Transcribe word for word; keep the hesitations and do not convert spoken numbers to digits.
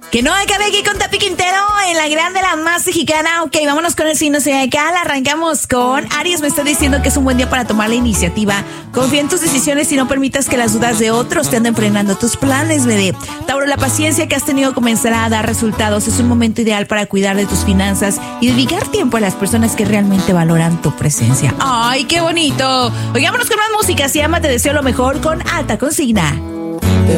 Que no acabe aquí con Tapi Quintero en la grande, la más mexicana. Ok, vámonos con el signo zodiacal. Arrancamos con Aries. Me está diciendo que es un buen día para tomar la iniciativa. Confía en tus decisiones y no permitas que las dudas de otros te anden frenando tus planes, bebé. Tauro, la paciencia que has tenido comenzará a dar resultados. Es un momento ideal para cuidar de tus finanzas y dedicar tiempo a las personas que realmente valoran tu presencia. ¡Ay, qué bonito! Oigámonos con más música. Se llama Te deseo lo mejor con Alta Consigna.